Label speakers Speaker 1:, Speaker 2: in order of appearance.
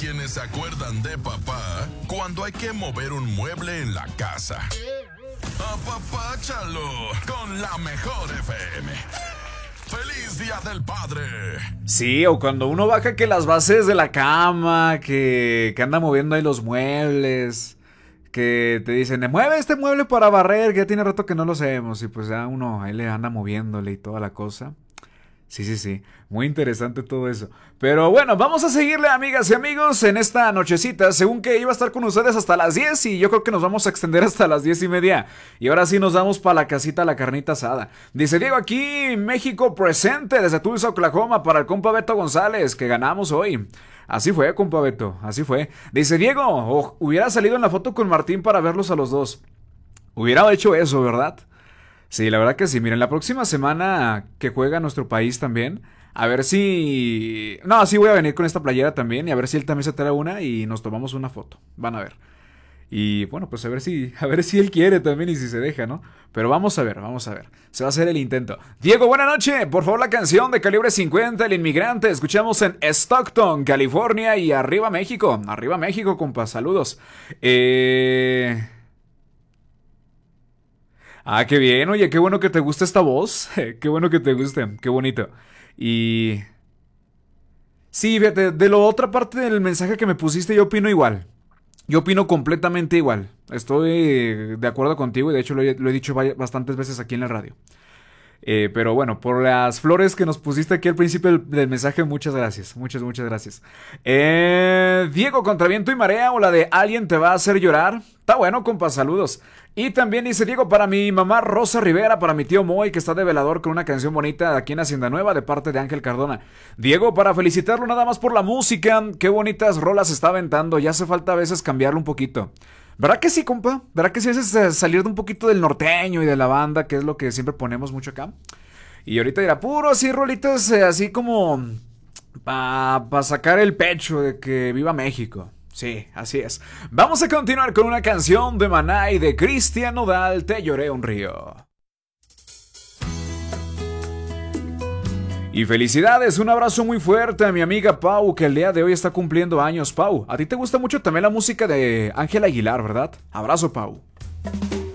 Speaker 1: quienes se acuerdan de papá cuando hay que mover un mueble en la casa. Apapáchalo con la mejor FM. ¡Feliz Día del Padre!
Speaker 2: Sí, o cuando uno baja que las bases de la cama, que anda moviendo ahí los muebles, que te dicen, mueve este mueble para barrer, que ya tiene rato que no lo hacemos, y pues ya uno ahí le anda moviéndole y toda la cosa. Sí, muy interesante todo eso. Pero bueno, vamos a seguirle, amigas y amigos, en esta nochecita. Según que iba a estar con ustedes hasta las 10 y yo creo que nos vamos a extender hasta las 10:30. Y ahora sí nos vamos para la casita, la carnita asada. Dice Diego aquí, México presente desde Tulsa, Oklahoma, para el compa Beto González, que ganamos hoy. Así fue, compa Beto, así fue. Dice Diego, hubiera salido en la foto con Martín para verlos a los dos. Hubiera hecho eso, ¿verdad? Sí, la verdad que sí. Miren, la próxima semana que juega nuestro país también, a ver si... No, sí voy a venir con esta playera también y a ver si él también se trae una y nos tomamos una foto. Van a ver. Y bueno, pues a ver si él quiere también y si se deja, ¿no? Pero vamos a ver. Se va a hacer el intento. Diego, buena noche. Por favor, la canción de Calibre 50, El Inmigrante. Escuchamos en Stockton, California y arriba México. Arriba México, compa. Saludos. Ah, qué bien, oye, qué bueno que te guste esta voz. Qué bueno que te guste, qué bonito. Y... Sí, fíjate, de la otra parte del mensaje que me pusiste yo opino igual. Yo opino completamente igual. Estoy de acuerdo contigo y de hecho lo he dicho bastantes veces aquí en la radio. Pero bueno, por las flores que nos pusiste aquí al principio del mensaje, muchas gracias. Muchas gracias. Diego, contra viento y marea o la de Alguien te va a hacer llorar. Está bueno, compa, saludos. Y también dice Diego, para mi mamá Rosa Rivera, para mi tío Moy, que está de velador con una canción bonita aquí en Hacienda Nueva de parte de Ángel Cardona. Diego, para felicitarlo nada más por la música, qué bonitas rolas está aventando, ya hace falta a veces cambiarlo un poquito. ¿Verdad que sí, compa? ¿Verdad que sí es salir de un poquito del norteño y de la banda, que es lo que siempre ponemos mucho acá? Y ahorita dirá, puro así, rolitas así como para sacar el pecho de que viva México. Sí, así es. Vamos a continuar con una canción de Maná y de Cristian Nodal, Te lloré un río. Y felicidades, un abrazo muy fuerte a mi amiga Pau, que el día de hoy está cumpliendo años. Pau, a ti te gusta mucho también la música de Ángel Aguilar, ¿verdad? Abrazo, Pau.